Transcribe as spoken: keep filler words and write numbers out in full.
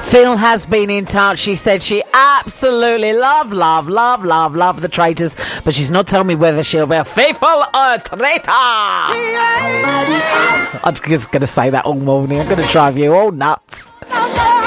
Phil has been in touch. She said she absolutely love, love, love, love, love the Traitors, but she's not telling me whether she'll be a faithful or a traitor. I'm just going to say that all morning. I'm going to drive you all nuts.